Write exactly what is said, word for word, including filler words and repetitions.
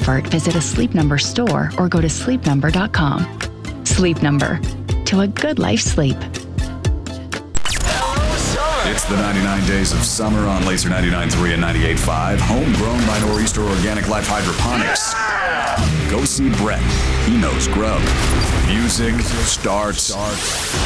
comfort, visit a Sleep Number store or go to sleep number dot com. Sleep Number. To a good life sleep. It's the ninety-nine Days of Summer on Laser ninety-nine point three and ninety-eight point five. Homegrown by Nor'easter Organic Life Hydroponics. Go see Brett. He knows grub. Music starts